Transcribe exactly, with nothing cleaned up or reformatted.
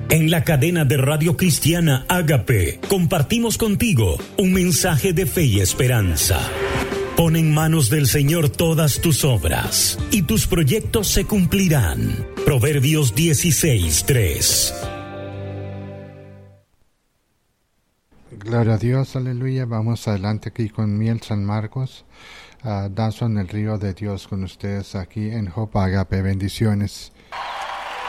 En la cadena de Radio Cristiana Ágape compartimos contigo un mensaje de fe y esperanza. Pon en manos del Señor todas tus obras y tus proyectos se cumplirán. Proverbios dieciséis, tres. Gloria a Dios, aleluya. Vamos adelante aquí con Miel San Marcos. Uh, danzo en el río de Dios con ustedes aquí en Hope Agape. Bendiciones.